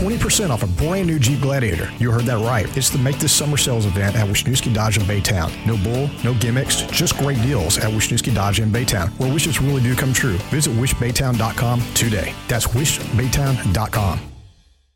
20% off a brand new Jeep Gladiator. You heard that right. It's the Make This Summer sales event at Wisniewski Dodge in Baytown. No bull, no gimmicks, just great deals at Wisniewski Dodge in Baytown, where wishes really do come true. Visit wishbaytown.com today. That's wishbaytown.com.